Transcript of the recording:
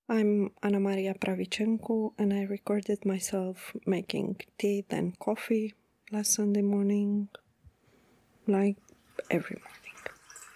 I'm Anna Maria Pravichenko, and I recorded myself making tea, then coffee last Sunday morning, like every morning.